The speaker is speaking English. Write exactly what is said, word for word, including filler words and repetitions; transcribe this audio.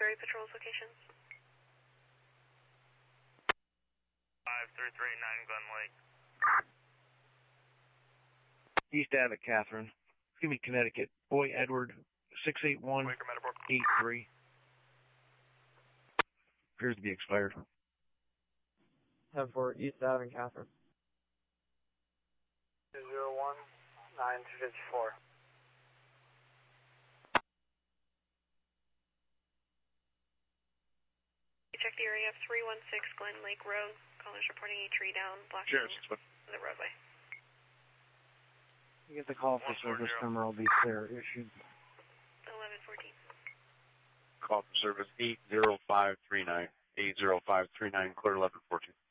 Area Patrol's locations. five three three nine Glen Lake. East Ave at Catherine. Excuse me, Connecticut. Boy Edward, six eight one eight three. Appears to be expired. ten four East Ave and Catherine. two zero one nine two five four. Check the area of three one six Glen Lake Road. Callers reporting a tree down, blocking Sure. the roadway. You get the call for service number will be clear issued. eleven fourteen. Call for service eight zero five three nine. eight zero five three nine, clear eleven fourteen.